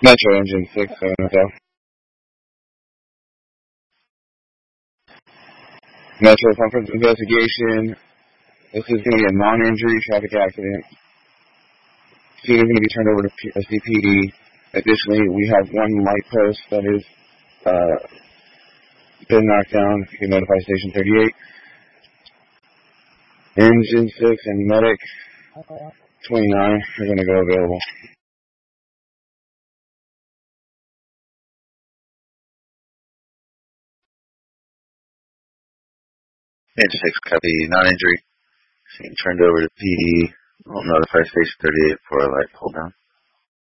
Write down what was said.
Metro Engine 6, Metro Conference Investigation. This is going to be a non-injury traffic accident. Scene is going to be turned over to CPD. Additionally, we have one light post that is been knocked down. You can notify Station 38. Engine 6 and Medic 29 are going to go available. Engine 6, copy, non-injury. Scene turned over to PD. We'll notify Station 38 for a light pull down.